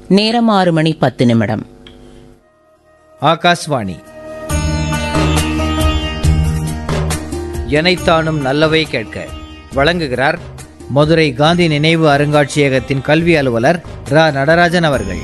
நேரம் 6:10. ஆகாஷ்வாணி. எனைத்தானும் நல்லவை கேட்க வழங்குகிறார் மதுரை காந்தி நினைவு அருங்காட்சியகத்தின் கல்வி அலுவலர் ரா. நடராஜன் அவர்கள்.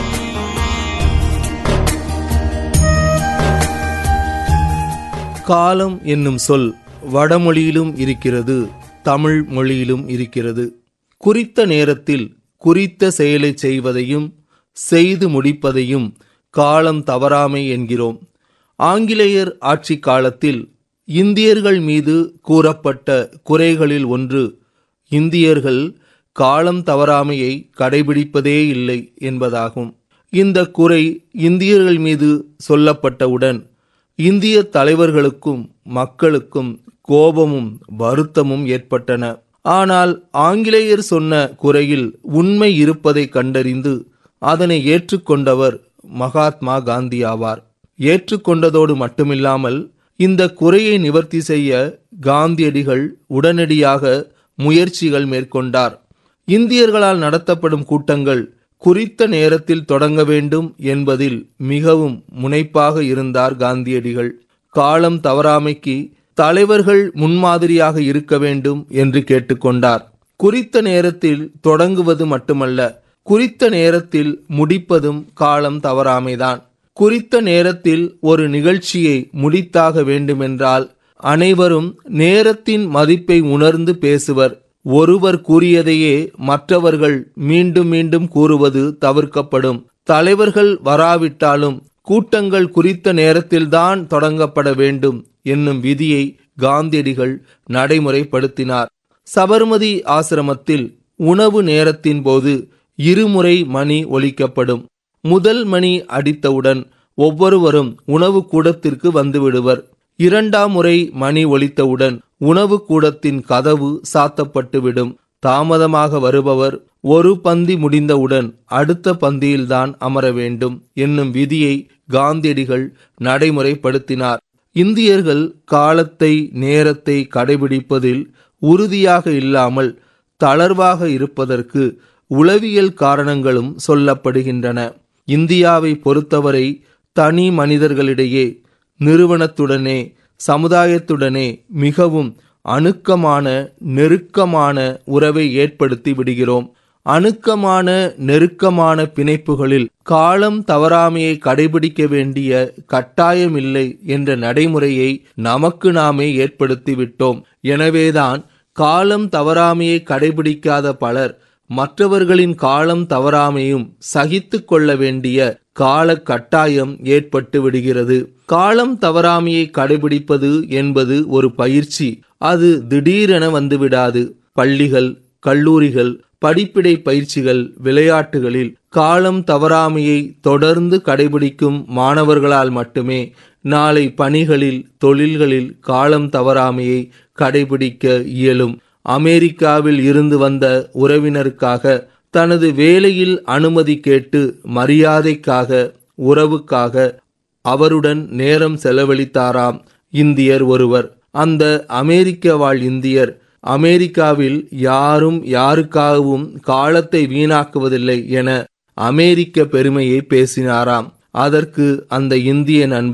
காலம் என்னும் சொல் வடமொழியிலும் இருக்கிறது, தமிழ் மொழியிலும் இருக்கிறது. குறித்த நேரத்தில் குறித்த செயலை செய்வதையும் செய்து முடிப்பதையும் காலம் தவறாமை என்கிறோம். ஆங்கிலேயர் ஆட்சி காலத்தில் இந்தியர்கள் மீது கூறப்பட்ட குறைகளில் ஒன்று இந்தியர்கள் காலம் தவறாமையை கடைபிடிப்பதே இல்லை என்பதாகும். இந்த குறை இந்தியர்கள் மீது சொல்லப்பட்டவுடன் இந்திய தலைவர்களுக்கும் மக்களுக்கும் கோபமும் வருத்தமும் ஏற்பட்டன. ஆனால் ஆங்கிலேயர் சொன்ன குறையில் உண்மை இருப்பதை கண்டறிந்து அதனை ஏற்றுக்கொண்டவர் மகாத்மா காந்தி ஆவார். ஏற்றுக்கொண்டதோடு மட்டுமில்லாமல் இந்த குறையை நிவர்த்தி செய்ய காந்தியடிகள் உடனடியாக முயற்சிகள் மேற்கொண்டார். இந்தியர்களால் நடத்தப்படும் கூட்டங்கள் குறித்த நேரத்தில் தொடங்க வேண்டும் என்பதில் மிகவும் முனைப்பாக இருந்தார் காந்தியடிகள். காலம் தவறாமைக்கு தலைவர்கள் முன்மாதிரியாக இருக்க வேண்டும் என்று கேட்டுக்கொண்டார். குறித்த நேரத்தில் தொடங்குவது மட்டுமல்ல, குறித்த நேரத்தில் முடிப்பதும் காலம் தவறாமைதான். குறித்த நேரத்தில் ஒரு நிகழ்ச்சியை முடித்தாக வேண்டுமென்றால் அனைவரும் நேரத்தின் மதிப்பை உணர்ந்து பேசுவர். ஒருவர் கூறியதையே மற்றவர்கள் மீண்டும் மீண்டும் கூறுவது தவிர்க்கப்படும். தலைவர்கள் வராவிட்டாலும் கூட்டங்கள் குறித்த நேரத்தில்தான் தொடங்கப்பட வேண்டும் என்னும் விதியை காந்தியடிகள் நடைமுறைப்படுத்தினார். சபர்மதி ஆசிரமத்தில் உணவு நேரத்தின் போது இருமுறை மணி ஒலிக்கப்படும். முதல் மணி அடித்தவுடன் ஒவ்வொருவரும் உணவு கூடத்திற்கு வந்துவிடுவர். இரண்டாம் முறை மணி ஒலித்தவுடன் உணவு கூடத்தின் கதவு சாத்தப்பட்டுவிடும். தாமதமாக வருபவர் ஒரு பந்தி முடிந்தவுடன் அடுத்த பந்தியில்தான் அமர வேண்டும் என்னும் விதியை காந்தியடிகள் நடைமுறைப்படுத்தினார். இந்தியர்கள் காலத்தை நேரத்தை கடைபிடிப்பதில் உறுதியாக இல்லாமல் தளர்வாக இருப்பதற்கு உளவியல் காரணங்களும் சொல்லப்படுகின்றன. இந்தியாவை பொறுத்தவரை தனி மனிதர்களிடையே, நிறுவனத்துடனே, சமுதாயத்துடனே மிகவும் அணுக்கமான நெருக்கமான உறவை ஏற்படுத்தி விடுகிறோம். அணுக்கமான நெருக்கமான பிணைப்புகளில் காலம் தவறாமையை கடைபிடிக்க வேண்டிய கட்டாயமில்லை என்ற நடைமுறையை நமக்கு நாமே ஏற்படுத்தி விட்டோம். எனவேதான் காலம் தவறாமையை கடைபிடிக்காத பலர் மற்றவர்களின் காலம் தவறாமையும் சகித்து கொள்ள வேண்டிய கால கட்டாயம் ஏற்பட்டு விடுகிறது. காலம் தவறாமையை கடைபிடிப்பது என்பது ஒரு பயிற்சி. அது திடீரென வந்துவிடாது. பள்ளிகள், கல்லூரிகள், படிப்பிடை பயிற்சிகள், விளையாட்டுகளில் காலம் தவறாமையை தொடர்ந்து கடைபிடிக்கும் மாணவர்களால் மட்டுமே நாளை பணிகளில், தொழில்களில் காலம் தவறாமையை கடைபிடிக்க இயலும். அமெரிக்காவில் இருந்து வந்த உறவினருக்காக தனது வேலையில் அனுமதி கேட்டு மரியாதைக்காக, உறவுக்காக அவருடன் நேரம் செலவழித்தாராம் இந்தியர் ஒருவர். அந்த அமெரிக்க வாழ் இந்தியர் அமெரிக்காவில் யாரும் யாருக்காகவும் காலத்தை வீணாக்குவதில்லை என அமெரிக்க பெருமையை பேசினாராம். அதற்கு அந்த இந்திய நண்பர்